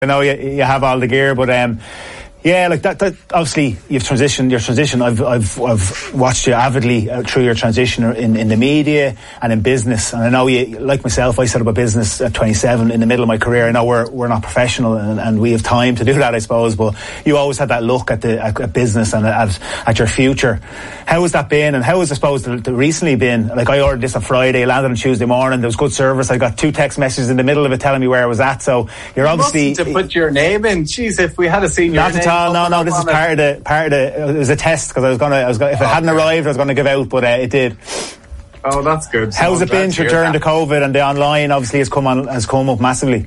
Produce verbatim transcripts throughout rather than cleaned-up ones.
I know you, you have all the gear, but um, yeah, like that, that. Obviously, you've transitioned. Your transition. I've, I've, I've watched you avidly uh, through your transition in, in the media and in business. And I know you, like myself, I set up a business at twenty-seven in the middle of my career. I know we're we're not professional, and, and we have time to do that, I suppose. But you always had that look at the at, at business and at at your future. How has that been? And how has, I suppose, the, the recently been? Like, I ordered this on Friday, landed on Tuesday morning. There was good service. I got two text messages in the middle of it telling me where I was at. So you're you obviously to put your name in. Jeez, if we had a seen your not name. at all. No, no. This is part of the part of the. It was a test because I was gonna. I was gonna. If it hadn't arrived, I was gonna give out, but uh, it did. Oh, that's good. So How's it been to during that. the COVID and the online? Obviously, has come on has come up massively.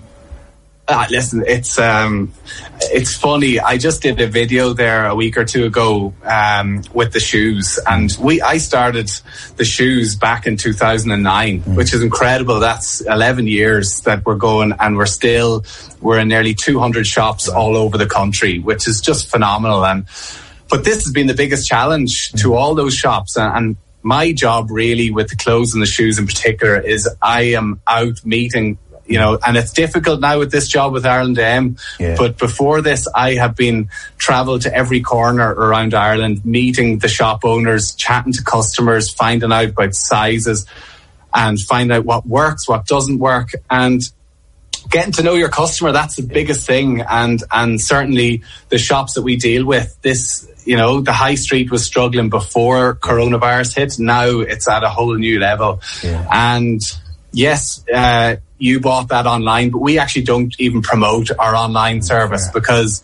Ah, listen, it's um, it's funny. I just did a video there a week or two ago um, with the shoes, and we I started the shoes back in two thousand nine, mm. which is incredible. That's eleven years that we're going, and we're still we're in nearly two hundred shops all over the country, which is just phenomenal. And but this has been the biggest challenge mm. to all those shops, and, and my job really with the clothes and the shoes in particular is I am out meeting. You know, and it's difficult now with this job with Ireland A M. Yeah. But before this, I have been traveled to every corner around Ireland, meeting the shop owners, chatting to customers, finding out about sizes and find out what works, what doesn't work, and getting to know your customer. That's the biggest thing. And, and certainly the shops that we deal with, this, you know, the high street was struggling before coronavirus hit. Now it's at a whole new level. Yeah. And yes, uh, you bought that online, but we actually don't even promote our online service, because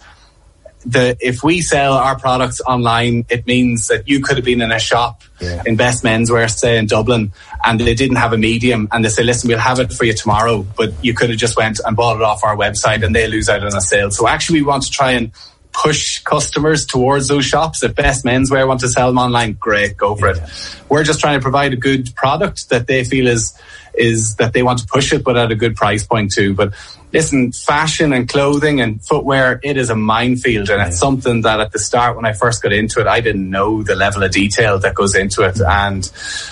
the if we sell our products online, it means that you could have been in a shop yeah. in Best Menswear, say in Dublin, and they didn't have a medium, and they say, listen, we'll have it for you tomorrow, but you could have just went and bought it off our website, and they lose out on a sale. So actually we want to try and push customers towards those shops. If Best Menswear want to sell them online, great, go for yeah. it. We're just trying to provide a good product that they feel is is that they want to push it, but at a good price point too. But listen, fashion and clothing and footwear, it is a minefield, and yeah. it's something that at the start when I first got into it, I didn't know the level of detail that goes into it. And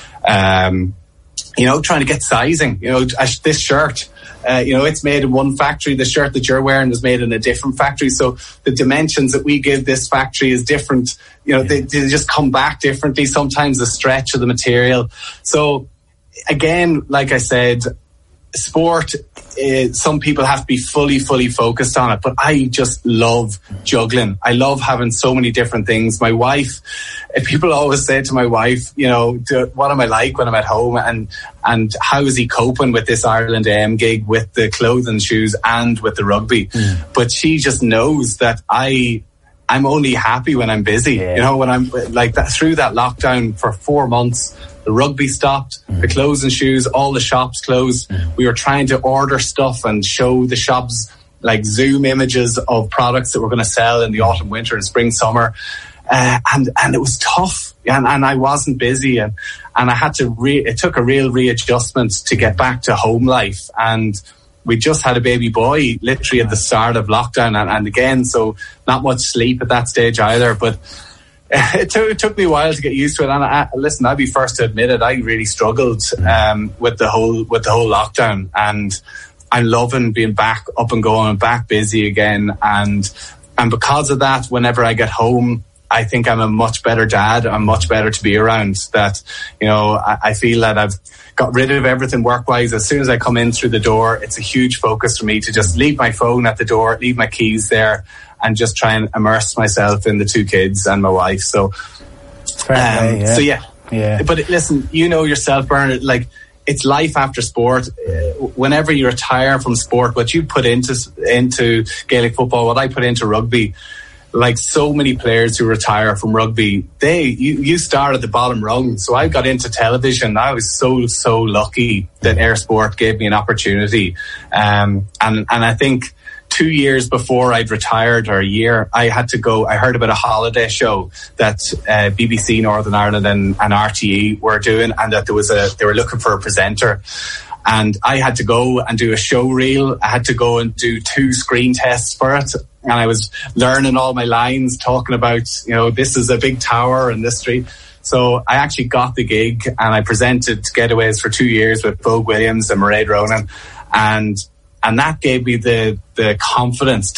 um you know, trying to get sizing, you know, this shirt, uh, you know, it's made in one factory. The shirt that you're wearing was made in a different factory. So the dimensions that we give this factory is different. You know, yeah. they, they just come back differently. Sometimes the stretch of the material. So again, like I said, sport, uh, some people have to be fully, fully focused on it. But I just love juggling. I love having so many different things. My wife, people always say to my wife, you know, do, what am I like when I'm at home? And and how is he coping with this Ireland A M gig, with the clothes and shoes and with the rugby? Mm. But she just knows that I... I'm only happy when I'm busy. Yeah. You know, when I'm like that through that lockdown for four months, the rugby stopped, mm. the clothes and shoes, all the shops closed. Mm. We were trying to order stuff and show the shops like Zoom images of products that we're going to sell in the autumn, winter and spring, summer. Uh, and, and it was tough, and, and I wasn't busy, and, and I had to re- it took a real readjustment to get back to home life. And we just had a baby boy literally at the start of lockdown, and, and again, so not much sleep at that stage either. But it took, it took me a while to get used to it. And I, listen, I'll be first to admit it. I really struggled um, with the whole with the whole lockdown, and I'm loving being back up and going and back busy again. And and because of that, whenever I get home, I think I'm a much better dad. I'm much better to be around. That, you know, I, I feel that I've got rid of everything work-wise. As soon as I come in through the door, it's a huge focus for me to just leave my phone at the door, leave my keys there, and just try and immerse myself in the two kids and my wife. So, um, way, yeah. so yeah. yeah. But listen, you know yourself, Bernard, like, it's life after sport. Whenever you retire from sport, what you put into into Gaelic football, what I put into rugby, like so many players who retire from rugby, they you, you start at the bottom rung. So I got into television. I was so so lucky that Air Sport gave me an opportunity, um, and and I think two years before I'd retired, or a year, I had to go. I heard about a holiday show that uh, B B C Northern Ireland and, and R T E were doing, and that there was a they were looking for a presenter. And I had to go and do a show reel. I had to go and do two screen tests for it. And I was learning all my lines, talking about, you know, this is a big tower in this street. So I actually got the gig, and I presented Getaways for two years with Vogue Williams and Mairead Ronan. And and that gave me the the confidence